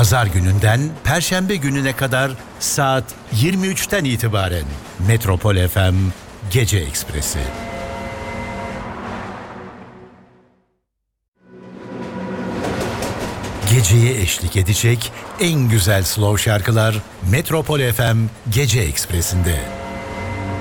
Pazar gününden Perşembe gününe kadar saat 23'ten itibaren Metropol FM Gece Ekspresi. Geceye eşlik edecek en güzel slow şarkılar Metropol FM Gece Ekspresi'nde.